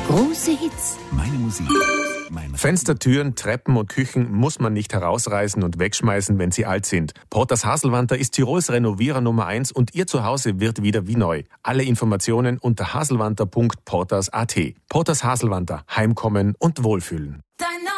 Große Hits. Meine Musik. Fenster, Türen, Treppen und Küchen muss man nicht herausreißen und wegschmeißen, wenn sie alt sind. Porters Haselwanter ist Tirols Renovierer Nummer 1 und Ihr Zuhause wird wieder wie neu. Alle Informationen unter haselwanter.porters.at. Porters Haselwanter. Heimkommen und Wohlfühlen.